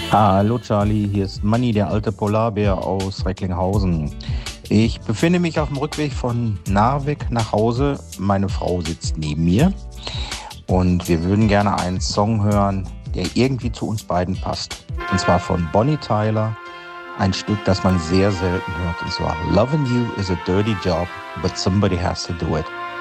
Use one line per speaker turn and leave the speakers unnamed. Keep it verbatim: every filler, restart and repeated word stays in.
Hallo Charlie, hier ist Manni, der alte Polarbär aus Recklinghausen. Ich befinde mich auf dem Rückweg von Narvik nach Hause. Meine Frau sitzt neben mir und wir würden gerne einen Song hören, der irgendwie zu uns beiden passt. Und zwar von Bonnie Tyler, ein Stück, das man sehr selten hört. Und zwar Loving You is a dirty job, but somebody has to do it.